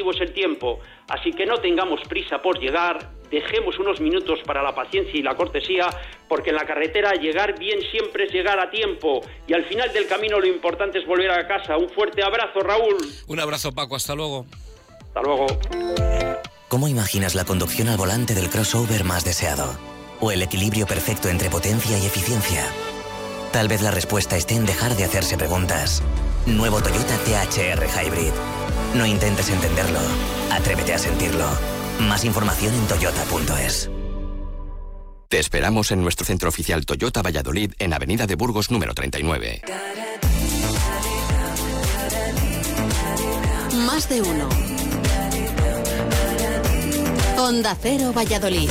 relativo es el tiempo, así que no tengamos prisa por llegar, dejemos unos minutos para la paciencia y la cortesía, porque en la carretera llegar bien siempre es llegar a tiempo, y al final del camino lo importante es volver a casa. Un fuerte abrazo, Raúl. Un abrazo, Paco, hasta luego. Hasta luego. ¿Cómo imaginas la conducción al volante del crossover más deseado? ¿O el equilibrio perfecto entre potencia y eficiencia? Tal vez la respuesta esté en dejar de hacerse preguntas. Nuevo Toyota THR Hybrid. No intentes entenderlo, atrévete a sentirlo. Más información en toyota.es. Te esperamos en nuestro centro oficial Toyota Valladolid, en Avenida de Burgos número 39. Más de uno. Onda Cero Valladolid.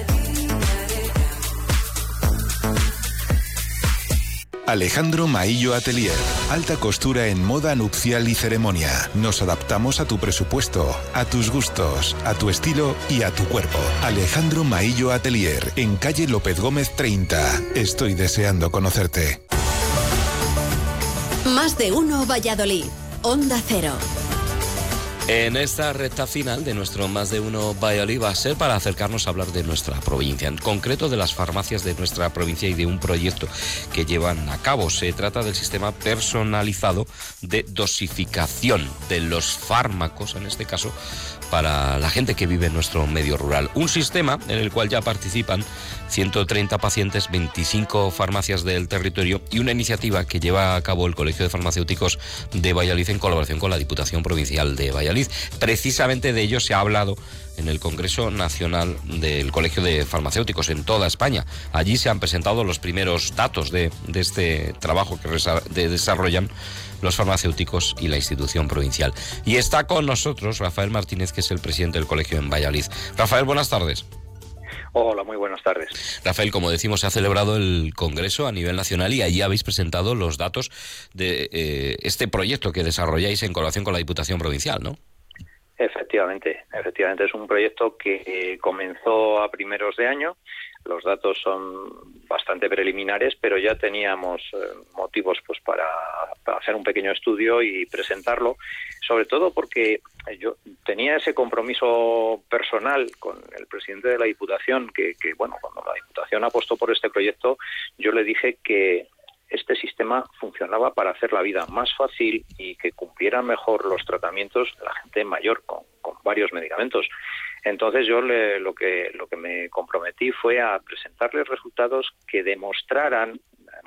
Alejandro Maillo Atelier. Alta costura en moda nupcial y ceremonia. Nos adaptamos a tu presupuesto, a tus gustos, a tu estilo y a tu cuerpo. Alejandro Maillo Atelier, en calle López Gómez 30. Estoy deseando conocerte. Más de uno Valladolid. Onda Cero. En esta recta final de nuestro Más de Uno Valladolid va a ser para acercarnos a hablar de nuestra provincia, en concreto de las farmacias de nuestra provincia y de un proyecto que llevan a cabo. Se trata del sistema personalizado de dosificación de los fármacos, en este caso, para la gente que vive en nuestro medio rural. Un sistema en el cual ya participan 130 pacientes, 25 farmacias del territorio y una iniciativa que lleva a cabo el Colegio de Farmacéuticos de Valladolid en colaboración con la Diputación Provincial de Valladolid. Precisamente de ello se ha hablado en el Congreso Nacional del Colegio de Farmacéuticos en toda España. Allí se han presentado los primeros datos de este trabajo que desarrollan los farmacéuticos y la institución provincial. Y está con nosotros Rafael Martínez, que es el presidente del colegio en Valladolid. Rafael, buenas tardes. Hola, muy buenas tardes. Rafael, como decimos, se ha celebrado el Congreso a nivel nacional y allí habéis presentado los datos de este proyecto que desarrolláis en colaboración con la Diputación Provincial, ¿no? Efectivamente, es un proyecto que comenzó a primeros de año. Los datos son bastante preliminares, pero ya teníamos motivos pues para hacer un pequeño estudio y presentarlo, sobre todo porque yo tenía ese compromiso personal con el presidente de la Diputación, que bueno, cuando la Diputación apostó por este proyecto, yo le dije que este sistema funcionaba para hacer la vida más fácil y que cumpliera mejor los tratamientos de la gente mayor con varios medicamentos. Entonces yo lo que me comprometí fue a presentarles resultados que demostraran,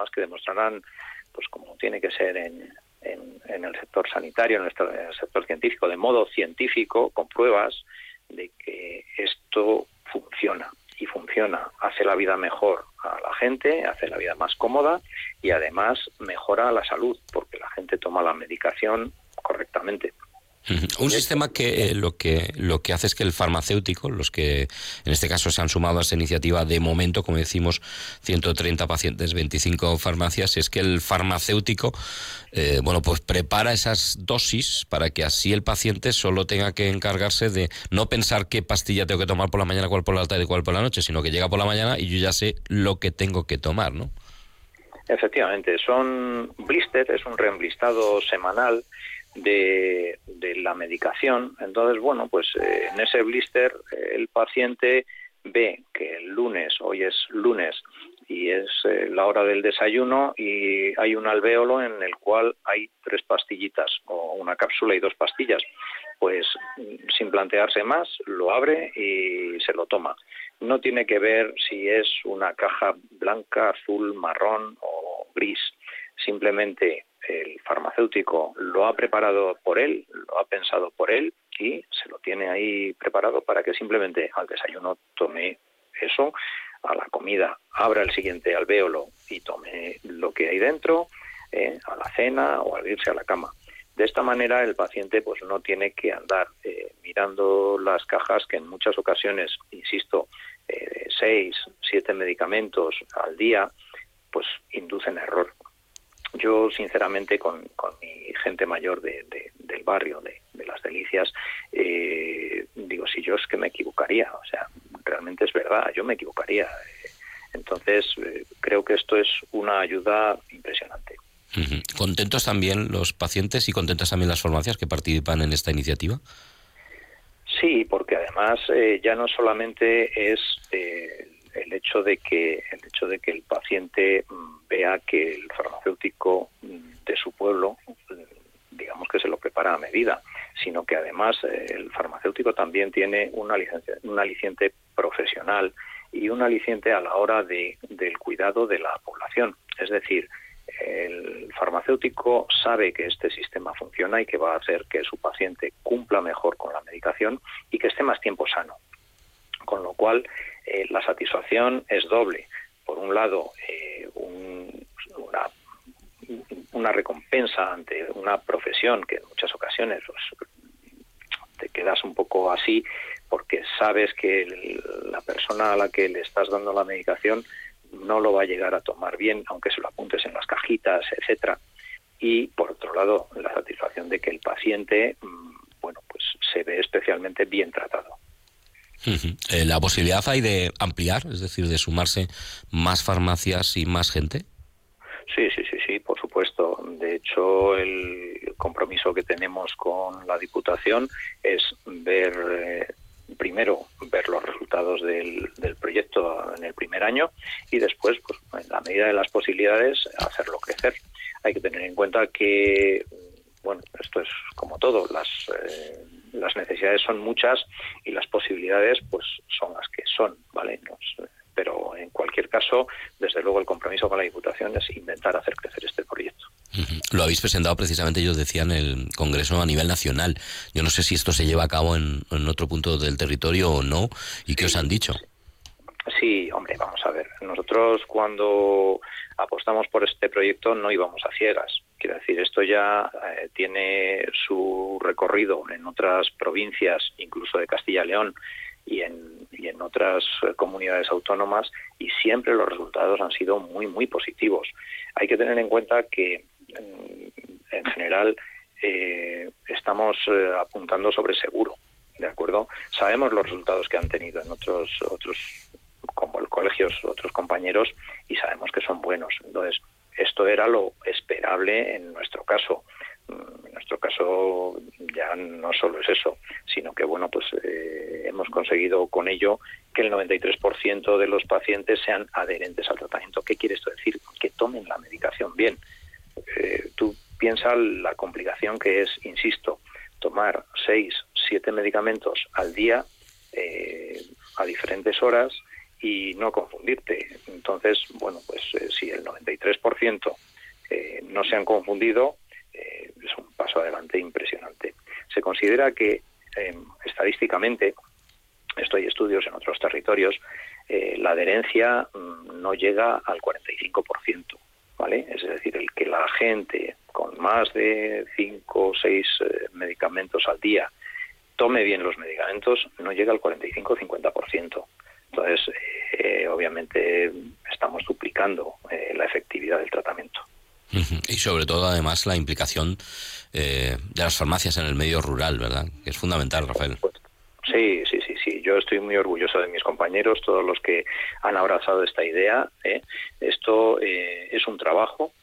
pues como tiene que ser en el sector sanitario, en el sector científico, de modo científico, con pruebas de que esto funciona. Y funciona, hace la vida mejor a la gente, hace la vida más cómoda y además mejora la salud, porque la gente toma la medicación correctamente. Un sistema que lo que hace es que el farmacéutico, los que en este caso se han sumado a esta iniciativa de momento, como decimos, 130 pacientes, 25 farmacias, es que el farmacéutico pues prepara esas dosis para que así el paciente solo tenga que encargarse de no pensar qué pastilla tengo que tomar por la mañana, cuál por la tarde y cuál por la noche, sino que llega por la mañana y yo ya sé lo que tengo que tomar, ¿no? Efectivamente, son blister, es un reemblistado semanal de la medicación. Entonces, bueno, pues en ese blister el paciente ve que el lunes, hoy es lunes y es la hora del desayuno y hay un alvéolo en el cual hay 3 pastillitas o una cápsula y 2 pastillas. Pues sin plantearse más, lo abre y se lo toma. No tiene que ver si es una caja blanca, azul, marrón o gris. Simplemente el farmacéutico lo ha preparado por él, lo ha pensado por él y se lo tiene ahí preparado para que simplemente al desayuno tome eso, a la comida abra el siguiente alvéolo y tome lo que hay dentro, a la cena o al irse a la cama. De esta manera el paciente pues no tiene que andar mirando las cajas que en muchas ocasiones, insisto, 6, 7 medicamentos al día, pues inducen error. Yo, sinceramente, con mi gente mayor del barrio, de Las Delicias, digo, si yo es que me equivocaría, o sea, realmente es verdad, yo me equivocaría. Entonces, creo que esto es una ayuda impresionante. ¿Contentos también los pacientes y contentas también las farmacias que participan en esta iniciativa? Sí, porque además ya no solamente es el hecho de que el paciente vea que el farmacéutico de su pueblo, digamos que se lo prepara a medida, sino que además el farmacéutico también tiene un aliciente profesional y un aliciente a la hora del cuidado de la población. Es decir, el farmacéutico sabe que este sistema funciona y que va a hacer que su paciente cumpla mejor con la medicación y que esté más tiempo sano. Con lo cual, la satisfacción es doble. Por un lado, una recompensa ante una profesión que en muchas ocasiones pues, te quedas un poco así porque sabes que la persona a la que le estás dando la medicación no lo va a llegar a tomar bien, aunque se lo apuntes en las cajitas, etcétera. Y por otro lado, la satisfacción de que el paciente, pues se ve especialmente bien tratado. ¿La posibilidad hay de ampliar, es decir, de sumarse más farmacias y más gente? Sí, por supuesto. De hecho, el compromiso que tenemos con la Diputación es primero ver los resultados del proyecto en el primer año y después, pues, en la medida de las posibilidades, hacerlo crecer. Hay que tener en cuenta que, esto es como todo, las necesidades son muchas y las posibilidades pues son las que son, ¿vale? Pero en cualquier caso, desde luego el compromiso con la Diputación es intentar hacer crecer este proyecto. Lo habéis presentado precisamente, ellos decían, en el Congreso a nivel nacional. Yo no sé si esto se lleva a cabo en otro punto del territorio o no, y qué os han dicho. Sí, hombre, vamos a ver. Nosotros cuando apostamos por este proyecto no íbamos a ciegas. Quiero decir, esto ya tiene su recorrido en otras provincias, incluso de Castilla y León, y en otras comunidades autónomas, y siempre los resultados han sido muy, muy positivos. Hay que tener en cuenta que, en general, estamos apuntando sobre seguro, ¿de acuerdo? Sabemos los resultados que han tenido en otros como colegios, otros compañeros, y sabemos que son buenos. Entonces, esto era lo esperable en nuestro caso. En nuestro caso ya no solo es eso, sino que hemos conseguido con ello que el 93% de los pacientes sean adherentes al tratamiento. ¿Qué quiere esto decir? Que tomen la medicación bien. Tú piensas la complicación que es, insisto, tomar 6, 7 medicamentos al día a diferentes horas y no confundirte. Entonces, si el 93% no se han confundido, es un paso adelante impresionante. Se considera que estadísticamente, esto hay estudios en otros territorios, la adherencia no llega al 45%, ¿vale? Es decir, el que la gente con más de 5 o 6 medicamentos al día tome bien los medicamentos no llega al 45 o 50%. Entonces, obviamente, estamos duplicando la efectividad del tratamiento. Y sobre todo, además, la implicación de las farmacias en el medio rural, ¿verdad? Que es fundamental, Rafael. Sí. Yo estoy muy orgulloso de mis compañeros, todos los que han abrazado esta idea. Esto es un trabajo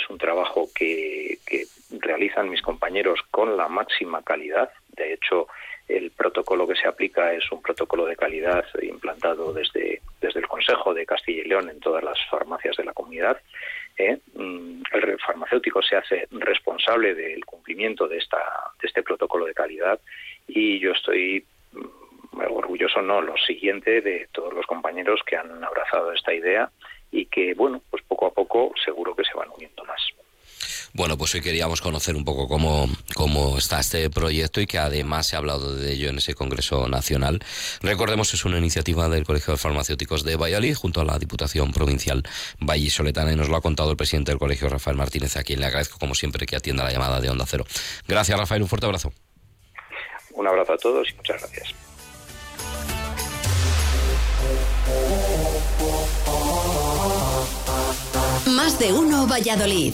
que realizan mis compañeros con la máxima calidad. De hecho, el protocolo que se aplica es un protocolo de calidad implantado desde el Consejo de Castilla y León en todas las farmacias de la comunidad. El farmacéutico se hace responsable del cumplimiento de este protocolo de calidad, y yo estoy orgulloso, lo siguiente, de todos los compañeros que han abrazado esta idea y que, pues poco a poco seguro que se van uniendo más. Bueno, pues hoy queríamos conocer un poco cómo está este proyecto y que además se ha hablado de ello en ese Congreso Nacional. Recordemos, es una iniciativa del Colegio de Farmacéuticos de Valladolid junto a la Diputación Provincial vallisoletana, y nos lo ha contado el presidente del Colegio, Rafael Martínez, a quien le agradezco como siempre que atienda la llamada de Onda Cero. Gracias, Rafael, un fuerte abrazo. Un abrazo a todos y muchas gracias. Más de uno Valladolid.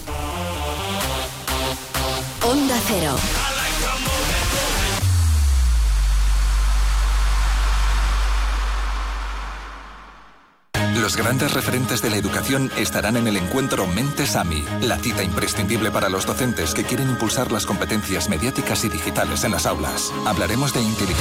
Onda Cero. Los grandes referentes de la educación estarán en el encuentro Mentes AMI, la cita imprescindible para los docentes que quieren impulsar las competencias mediáticas y digitales en las aulas. Hablaremos de inteligencia